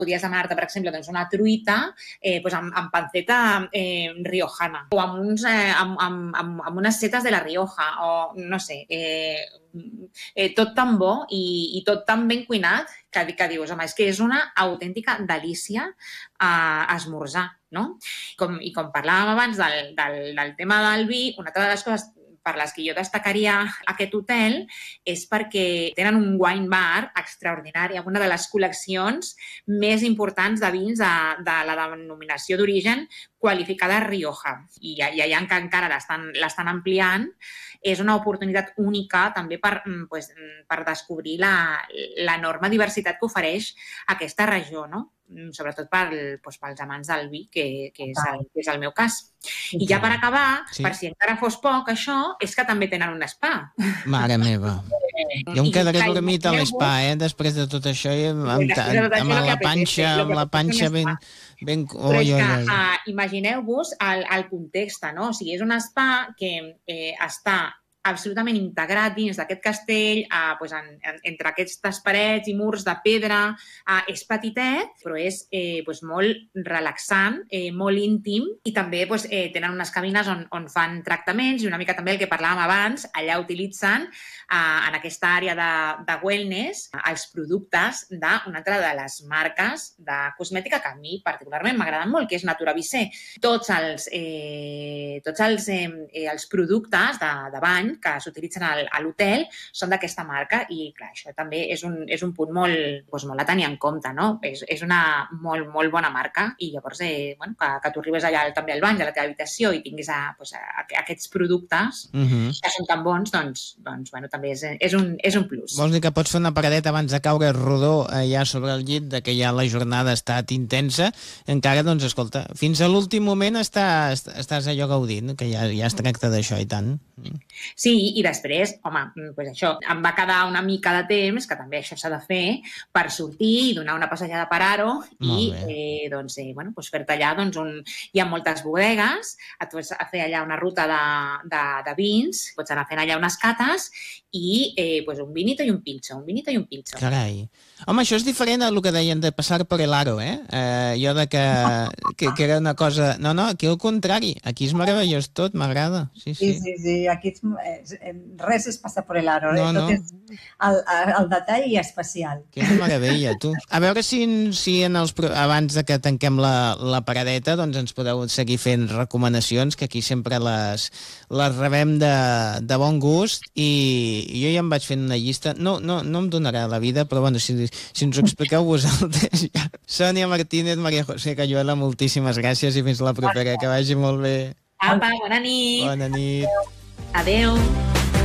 Podries demanar-te, per exemple, doncs una truita amb panceta riojana o amb unes setes de la Rioja o no sé, tot tan bo i tot tan ben cuinat que dius, home, és que és una autèntica delícia esmorzar, no? Com parlàvem abans del tema del vi, una altra de les coses per les que jo destacaria aquest hotel és perquè tenen un wine bar extraordinari, amb una de les col·leccions més importants de vins de la denominació d'origen qualificada Rioja. I allà encara l'estan ampliant. És una oportunitat única també per descobrir l'enorme diversitat que ofereix aquesta regió, no? Sobretot pels amants del vi, que és el meu cas. I ja per acabar, per si encara fos poc, això, és que també tenen un spa. Mare meva. Jo em quedaré dormit a l'espa, després de tot això, amb la panxa ben... Però és que imagineu-vos el context, no? O sigui, és un spa que està absolutament integrat dins d'aquest castell, entre aquestes parets i murs de pedra. És petitet, però és molt relaxant, molt íntim, i també tenen unes cabines on fan tractaments, i una mica també el que parlàvem abans, allà utilitzen en aquesta àrea de wellness els productes d'una altra de les marques de cosmètica que a mi particularment m'agraden molt, que és Natura Vissé. Tots els productes de bany que s'utilitzen a l'hotel són d'aquesta marca i, clar, això també és un punt molt a tenir en compte, no? És una molt bona marca i llavors que tu arribes allà també al bany de la teva habitació i tinguis aquests productes que són tan bons, doncs també és un plus. Vols dir que pots fer una paradeta abans de caure rodó allà sobre el llit, que ja la jornada ha estat intensa, encara, doncs, escolta, fins a l'últim moment estàs allò gaudint, que ja es tracta d'això i tant. Sí, i després, home, això, em va quedar una mica de temps, que també això s'ha de fer, per sortir i donar una passejada per Aro i fer-te allà, hi ha moltes bodegues, et pots fer allà una ruta de vins, pots anar fent allà unes cates i un vinito i un pincho, Carai. Home, això és diferent del que deien de passar per el Aro, allò de que era una cosa... No, aquí al contrari, aquí és meravellós tot, m'agrada. Sí, aquí res es passa per el Aro, tot és el detall i especial. Que meravella, tu. A veure si abans de que tanquem la paradeta, doncs ens podeu seguir fent recomanacions, que aquí sempre les rebem de bon gust, i jo ja em vaig fent una llista. No em donarà la vida, però bueno, si ens ho expliqueu vosaltres ja. Sònia Martínez, Maria José Cayuela, moltíssimes gràcies i fins la propera, que vagi molt bé. Apa, bona nit. Bona nit. Adéu.